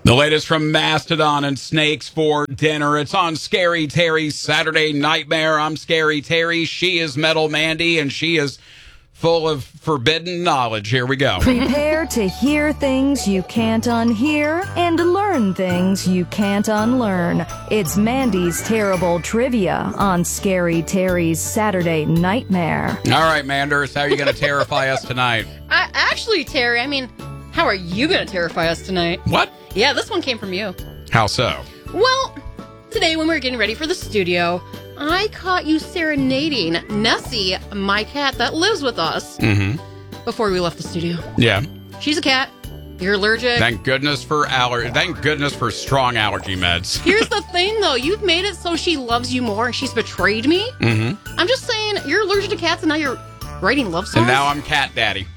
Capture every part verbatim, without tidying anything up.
The latest from Mastodon and Snakes for dinner. It's on Scary Terry's Saturday Nightmare. I'm Scary Terry. She is Metal Mandy, and she is full of forbidden knowledge. Here we go. Prepare to hear things you can't unhear and learn things you can't unlearn. It's Mandy's Terrible Trivia on Scary Terry's Saturday Nightmare. All right, Manders, how are you going to terrify us tonight? I, actually, Terry, I mean, how are you going to terrify us tonight? What? Yeah, this one came from you. How so? Well, today when we were getting ready for the studio, I caught you serenading Nessie, my cat that lives with us, Mm-hmm. before we left the studio. Yeah. She's a cat. You're allergic. Thank goodness for aller- Thank goodness for strong allergy meds. Here's the thing, though. You've made it so she loves you more. She's betrayed me. Mm-hmm. I'm just saying, you're allergic to cats, and now you're writing love songs? And now I'm cat daddy.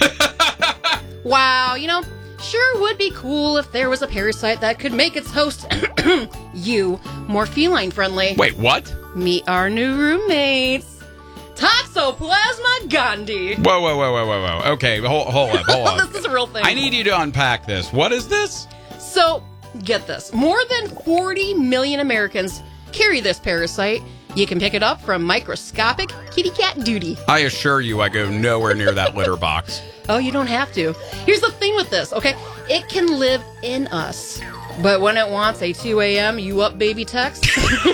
Wow, you know, sure would be cool if there was a parasite that could make its host, you, more feline-friendly. Wait, what? Meet our new roommates, Toxoplasma gondii. Whoa, whoa, whoa, whoa, whoa, whoa. Okay, hold, hold up, hold up. This is a real thing. I need you to unpack this. What is this? So, get this. More than forty million Americans carry this parasite. You can pick it up from microscopic kitty cat duty. I assure you I go nowhere near that litter box. Oh, you don't have to. Here's the thing with this, okay? It can live in us. But when it wants a two a.m. you up baby text,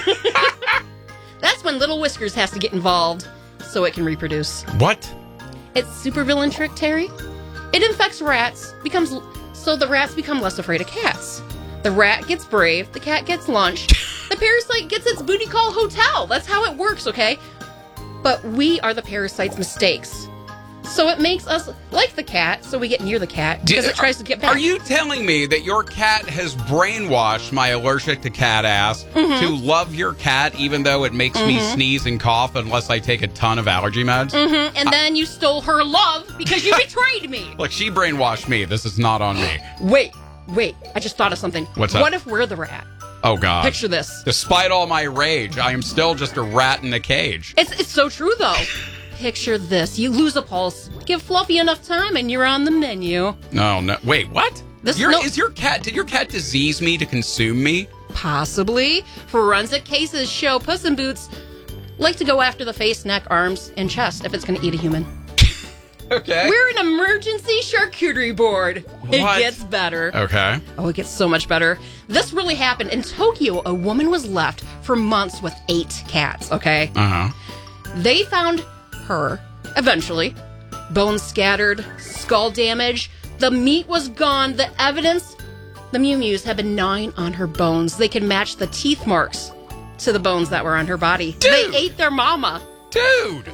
that's when Little Whiskers has to get involved so it can reproduce. What? It's supervillain trick, Terry. It infects rats, becomes so the rats become less afraid of cats. The rat gets brave, the cat gets lunch, the parasite gets its booty call hotel. That's how it works, okay? But we are the parasite's mistakes. So it makes us like the cat, so we get near the cat, because it tries to get back. Are you telling me that your cat has brainwashed my allergic to cat ass Mm-hmm. to love your cat even though it makes me sneeze and cough unless I take a ton of allergy meds? Mm-hmm. And then you stole her love because you betrayed me. Look, she brainwashed me. This is not on me. Wait, wait, I just thought of something. What's that? What if we're the rat? Oh, God. Picture this. Despite all my rage, I am still just a rat in a cage. It's it's so true, though. Picture this. You lose a pulse, give Fluffy enough time, and you're on the menu. No, no. Wait, what? This Your- no- Is your cat, did your cat disease me to consume me? Possibly. Forensic cases show Puss in Boots like to go after the face, neck, arms, and chest if it's going to eat a human. Okay. We're an emergency charcuterie board. It What? gets better. Okay. Oh, it gets so much better. This really happened. In Tokyo, a woman was left for months with eight cats, okay? Uh-huh. They found her, eventually. Bones scattered, skull damage. The meat was gone. The evidence, the Mew Mews had been gnawing on her bones. They could match the teeth marks to the bones that were on her body. Dude. They ate their mama. Dude!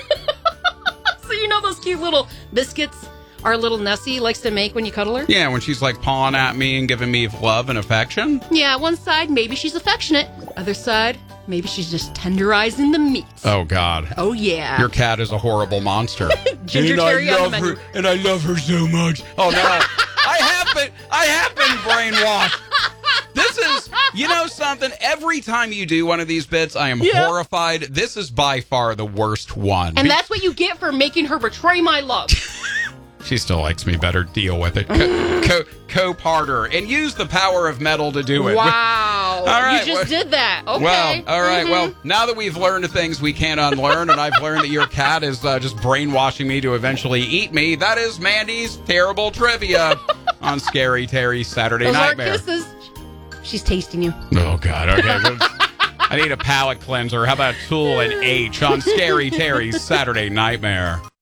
So you know those cute little biscuits our little Nessie likes to make when you cuddle her? Yeah, when she's like pawing at me and giving me love and affection. Yeah, one side, maybe she's affectionate. Other side, maybe she's just tenderizing the meat. Oh, God. Oh, yeah. Your cat is a horrible monster. Ginger and Terry I on the love menu. her, and I love her so much. Oh, no. I have been, I have been brainwashed. This is, you know something? Every time you do one of these bits, I am Yeah. horrified. This is by far the worst one. And that's what you get for making her betray my love. She still likes me better. Deal with it. Co- co- co-parter. And use the power of metal to do it. Wow. All right, You just well- did that. Okay. Well, all right. Mhm. Well, now that we've learned things we can't unlearn, and I've learned that your cat is uh, just brainwashing me to eventually eat me, that is Mandy's Terrible Trivia on Scary Terry's Saturday Those Nightmare. aren't kisses. She's tasting you. Oh, God. Okay. Well, I need a palate cleanser. How about Tool and H on Scary Terry's Saturday Nightmare?